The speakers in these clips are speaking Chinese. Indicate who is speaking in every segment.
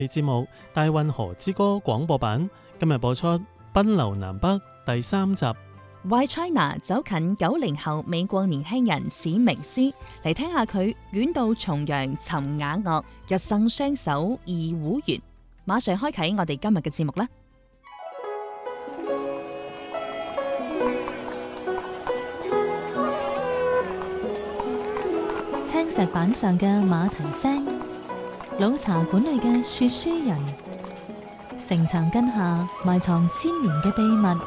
Speaker 1: 節目《大運河之歌》廣播版今日播出《奔流南北》第3集。
Speaker 2: Why China 走近90後美國年輕人史明斯，嚟聽下佢遠渡重洋尋雅樂，一生雙手二胡緣。馬上開啟我哋今日嘅節目啦！
Speaker 3: 青石板上嘅馬蹄聲，老茶館裏嘅說書人，城牆根下埋藏千年嘅秘密。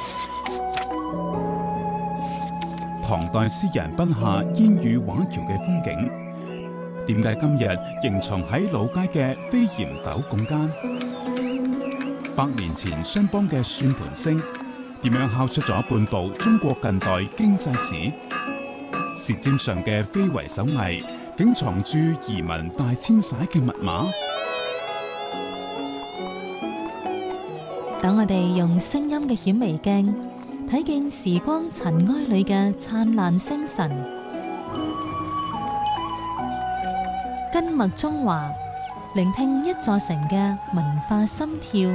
Speaker 4: 唐代詩人筆下煙雨畫橋嘅風景，點解今日仍藏喺老街嘅飛檐斗拱間？100年前商幫嘅算盤聲，點樣敲出咗半部中國近代經濟史？舌尖上嘅非遺手藝，竟藏住移民大遷徙嘅密碼。
Speaker 3: 等我哋用聲音嘅顯微鏡，睇見時光塵埃裏嘅燦爛星辰，根脈中華，聆聽一座城嘅文化心跳。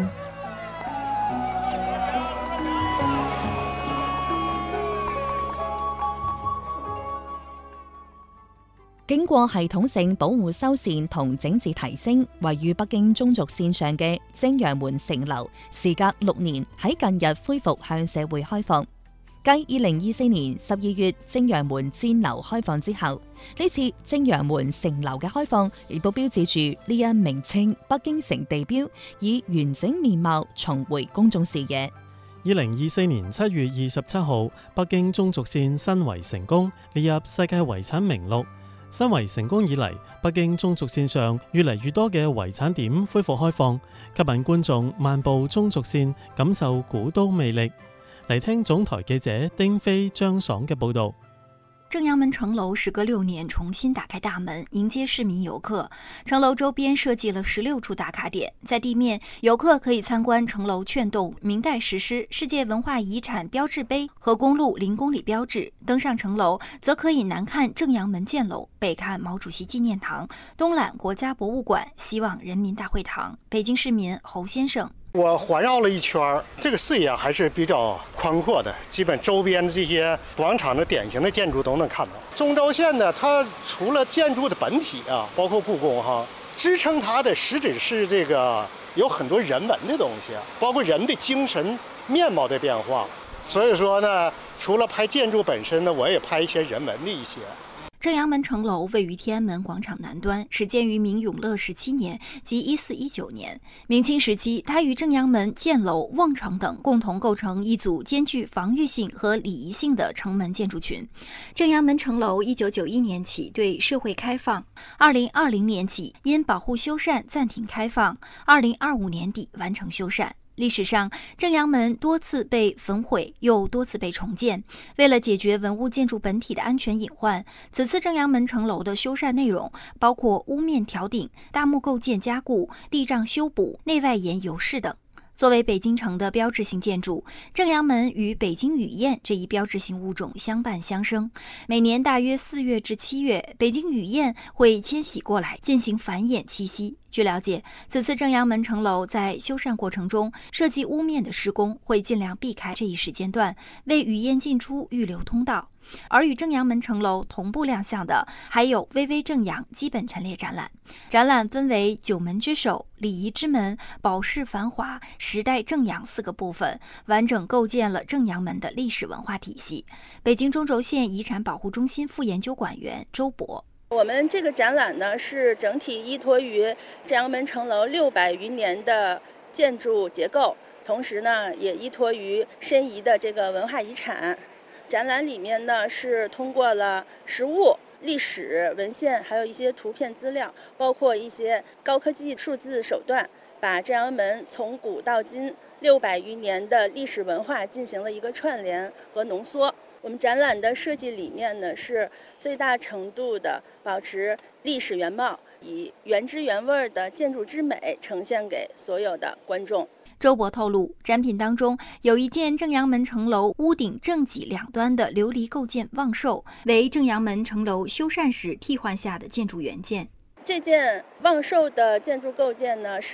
Speaker 2: 經過系統性保護修繕同整治提升，位於北京中軸線上嘅正陽門城樓，時隔6年喺近日恢復向社會開放。繼2024年12月正陽門箭樓開放之後，呢次正陽門城樓嘅開放，亦都標誌住呢一名稱北京城地標以完整面貌重回公眾視野。
Speaker 1: 2024年7月27號，北京中軸線申遺成功列入世界遺產名錄。申遺成功以嚟，北京中軸線上越嚟越多嘅遺產點恢復開放，吸引觀眾漫步中軸線，感受古都魅力。嚟聽總台記者丁飛、張爽嘅報道。
Speaker 5: 正陽門城樓時隔6年重新打開大門，迎接市民遊客。城樓周邊設計了16處打卡點，在地面，遊客可以參觀城樓券洞、明代石獅、世界文化遺產標誌碑和公路0公里標誌。登上城樓，則可以南看正陽門箭樓，北看毛主席紀念堂，東覽國家博物館、西望人民大會堂。北京市民侯先生。
Speaker 6: 我環繞了一圈，這個視野還是比較寬闊的，基本周邊的這些廣場的典型的建築都能看到。中軸線呢，它除了建築的本體啊，包括故宮哈，支撐它的實質是這個有很多人文的東西，包括人的精神面貌的變化。所以說呢，除了拍建築本身呢，我也拍一些人文的一些。
Speaker 5: 正陽門城樓位於天安門廣場南端，始建於明永樂17年即1419年。明清時期，它與正陽門、箭樓、瓮城等共同構成一組兼具防禦性和禮儀性的城門建築群。正陽門城樓1991年起對社會開放，2020年起因保護修繕暫停開放，2025年底完成修繕。歷史上，正陽門多次被焚毀，又多次被重建。為了解決文物建築本體的安全隱患，此次正陽門城樓的修繕內容包括屋面挑頂、大木構件加固、地障修補、內外檐油飾等。作為北京城的標誌性建築，正陽門與北京雨燕這一標誌性物種相伴相生。每年大約4月至7月，北京雨燕會遷徙過來進行繁衍棲息。據了解，此次正陽門城樓在修繕過程中，設計屋面的施工會盡量避開這一時間段，為雨燕進出預留通道。而與正陽門城樓同步亮相的，還有巍巍正陽基本陳列展覽。展覽分為九門之首、禮儀之門、寶飾繁華、時代正陽4個部分，完整構建了正陽門的歷史文化體系。北京中軸線遺產保護中心副研究館員周博。
Speaker 7: 我們這個展覽呢，是整體依託於正陽門城樓600餘年的建築結構，同時呢，也依託於申遺的這個文化遺產。展覽裡面呢，是通過了實物、歷史文獻，還有一些圖片資料，包括一些高科技數字手段，把正陽門從古到今600餘年的歷史文化進行了一個串聯和濃縮。我們展覽的設計理念呢，是最大程度的保持歷史原貌，以原汁原味的建築之美呈現給所有的觀眾。
Speaker 5: 周博透露，展品當中有一件正陽門城樓屋頂正脊兩端的琉璃構件望壽，為正陽門城樓修繕時替換下的建築原件。
Speaker 7: 這件望壽的建築構件呢，是